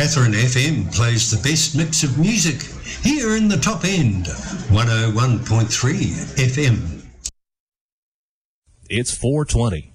Catherine FM plays the best mix of music here in the top end, 101.3 FM. It's 420.